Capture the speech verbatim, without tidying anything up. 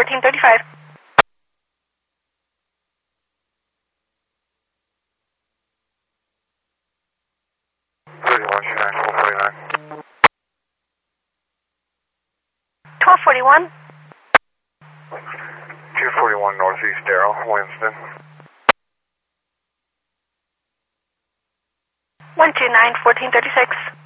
fourteen thirty-five. thirty-one, two nine, twelve forty-nine. twelve forty-one. two forty-one Northeast Darrell, Winston. one two nine, fourteen thirty-six.